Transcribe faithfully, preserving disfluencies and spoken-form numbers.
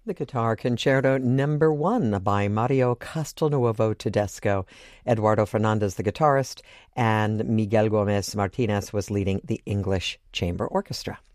The Guitar Concerto Number One by Mario Castelnuovo Tedesco. Eduardo Fernandez, the guitarist, and Miguel Gomez Martinez was leading the English Chamber Orchestra.